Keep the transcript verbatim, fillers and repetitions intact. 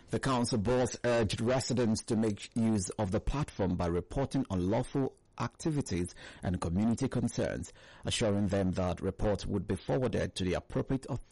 The council both urged residents to make use of the platform by reporting unlawful activities and community concerns, assuring them that reports would be forwarded to the appropriate authorities.